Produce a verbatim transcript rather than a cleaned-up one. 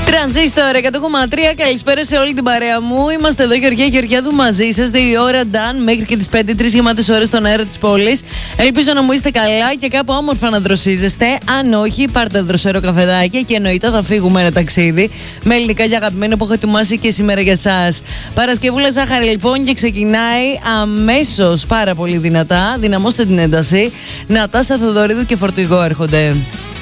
Τρανζίστορ εκατό κόμμα τρία, καλησπέρα σε όλη την παρέα μου. Είμαστε εδώ, Γεωργία Γεωργιάδου, μαζί σας. Η ώρα Ντάν μέχρι και τις πέντε, τρεις γεμάτες ώρες στον αέρα της πόλης. Ελπίζω να μου είστε καλά και κάπου όμορφα να δροσίζεστε. Αν όχι, πάρτε δροσερό καφεδάκι και εννοείται θα φύγουμε ένα ταξίδι με ελληνικά και αγαπημένο που έχω ετοιμάσει και σήμερα για εσάς. Παρασκευούλα ζάχαρη λοιπόν και ξεκινάει αμέσως πάρα πολύ δυνατά. Δυναμώστε την ένταση. Νατάσα Θεοδωρίδου και Φορτηγό έρχονται.